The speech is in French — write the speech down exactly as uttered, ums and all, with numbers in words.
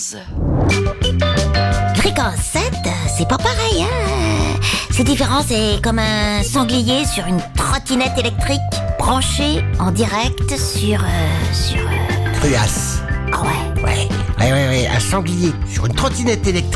onze. Fréquence sept, c'est pas pareil, hein. C'est différent, c'est comme un sanglier sur une trottinette électrique branchée en direct sur... Euh, sur... Euh... Truas. Ah ouais. Ouais, ouais, ouais, ouais, un sanglier sur une trottinette électrique.